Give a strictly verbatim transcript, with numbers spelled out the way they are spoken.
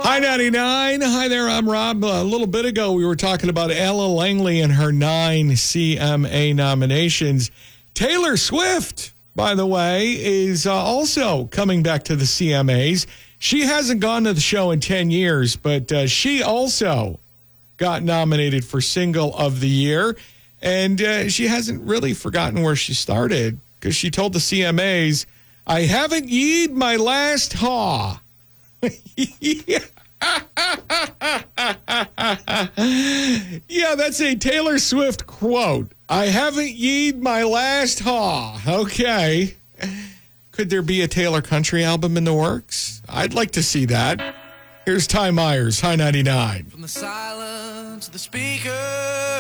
Hi, ninety-nine. Hi there, I'm Rob. A little bit ago, we were talking about Ella Langley and her nine C M A nominations. Taylor Swift, by the way, is uh, also coming back to the C M As. She hasn't gone to the show in ten years, but uh, she also got nominated for Single of the Year. And uh, she hasn't really forgotten where she started because she told the C M As, I haven't yeed my last haw. yeah. yeah, that's a Taylor Swift quote. I haven't yeed my last haw. Okay. Could there be a Taylor country album in the works? I'd like to see that. Here's Ty Myers, High ninety-nine. From the silence of the speaker.